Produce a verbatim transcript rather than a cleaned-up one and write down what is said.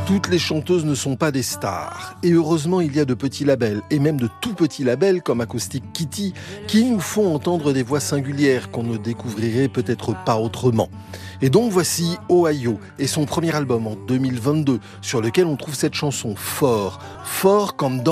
Toutes les chanteuses ne sont pas des stars. Et heureusement, il y a de petits labels, et même de tout petits labels comme Acoustic Kitty, qui nous font entendre des voix singulières qu'on ne découvrirait peut-être pas autrement. Et donc voici Ohio et son premier album en deux mille vingt-deux, sur lequel on trouve cette chanson fort, fort comme dans